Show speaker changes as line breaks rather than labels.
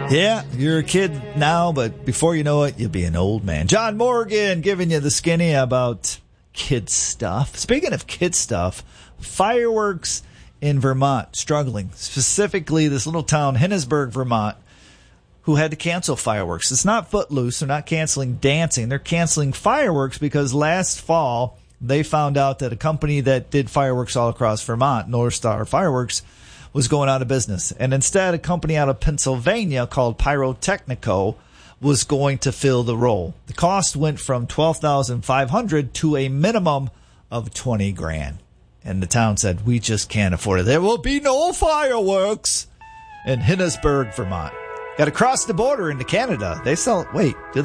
Yeah, you're a kid now, but before you know it, you'll be an old man. John Morgan giving you the skinny about kid stuff. Speaking of kid stuff, fireworks in Vermont struggling. Specifically, this little town, Hinnesburg, Vermont, who had to cancel fireworks. It's not Footloose. They're not canceling dancing. They're canceling fireworks because last fall they found out that a company that did fireworks all across Vermont, North Star Fireworks, was going out of business. And instead, a company out of Pennsylvania called Pyrotechnico was going to fill the role. The cost went from $12,500 to a minimum of $20,000. And the town said, we just can't afford it. There will be no fireworks in Hinnesburg, Vermont. Got to cross the border into Canada. They sell, wait, do